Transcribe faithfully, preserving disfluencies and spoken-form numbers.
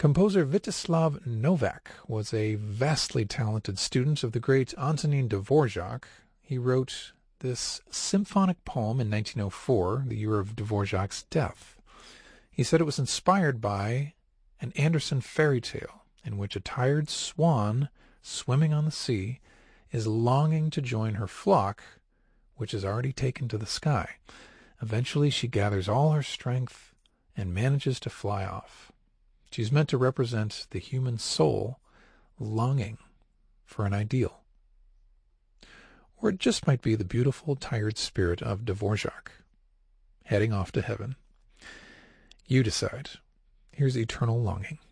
Composer Vítězslav Novak was a vastly talented student of the great Antonín Dvořák. He wrote this symphonic poem in nineteen oh four, the year of Dvořák's death. He said it was inspired by an Andersen fairy tale in which a tired swan swimming on the sea is longing to join her flock, which is already taken to the sky. Eventually she gathers all her strength and manages to fly off. She's meant to represent the human soul longing for an ideal. Or it just might be the beautiful, tired spirit of Dvořák, heading off to heaven. You decide. Here's Eternal Longing.